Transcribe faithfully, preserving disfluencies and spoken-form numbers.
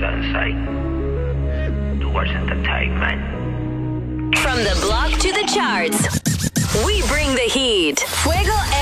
Sunset towards entertainment. From the block to the charts, we bring the heat. Fuego